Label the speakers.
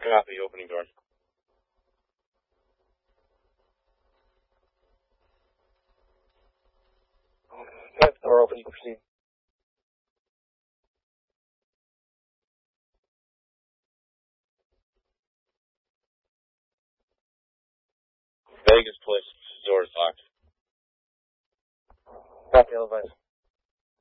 Speaker 1: Copy, opening door. Door open, you can proceed. Vegas Place, door is locked. Copy, all advice.